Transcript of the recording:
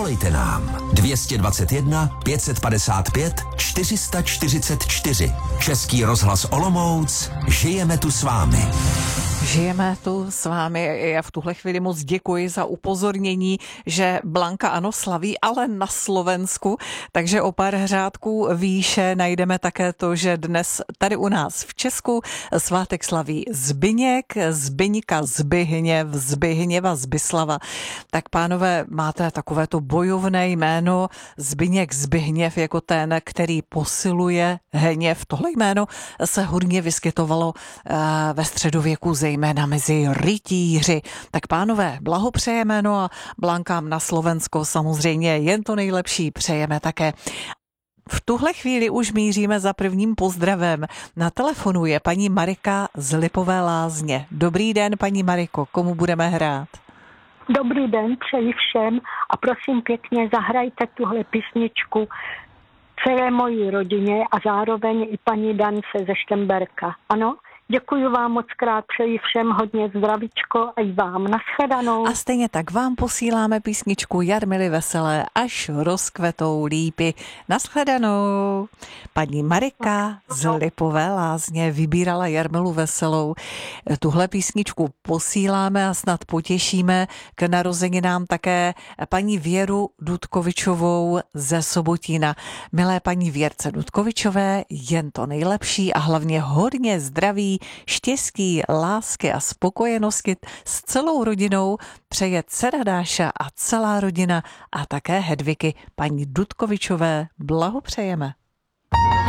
Zavolejte nám 221 555 444. Český rozhlas Olomouc. Žijeme tu s vámi. Žijeme tu s vámi. Já v tuhle chvíli moc děkuji za upozornění, že Blanka ano slaví, ale na Slovensku. Takže o pár řádků výše najdeme také to, že dnes tady u nás v Česku svátek slaví Zbyněk, Zbyňka, Zbyhněv, Zbyhněva, Zbyslava. Tak pánové, máte takovéto bojovné jméno Zbyněk, Zbyhněv jako ten, který posiluje hněv. Tohle jméno se hodně vyskytovalo ve středověku, zejména mezi rytíři. Tak pánové, blahopřejeme, no a Blankám na Slovensko samozřejmě jen to nejlepší přejeme také. V tuhle chvíli už míříme za prvním pozdravem. Na telefonu je paní Marika z Lipové Lázně. Dobrý den, paní Mariko, komu budeme hrát? Dobrý den, přeji všem a prosím pěkně, zahrajte tuhle písničku celé mojí rodině a zároveň i paní Dance ze Štemberka. Ano? Děkuji vám moc krát, přeji všem hodně zdravíčko a i vám. Nashledanou. A stejně tak vám posíláme písničku Jarmily Veselé, až rozkvetou lípy. Nashledanou. Paní Marika z Lipové Lázně vybírala Jarmilu Veselou. Tuhle písničku posíláme a snad potěšíme k narozeninám také paní Věru Dudkovičovou ze Sobotína. Milé paní Věrce Dudkovičové, jen to nejlepší a hlavně hodně zdraví, štěstí, lásky a spokojenosti s celou rodinou přeje dcera Dáša a celá rodina a také Hedviky. Paní Dudkovičové blahopřejeme.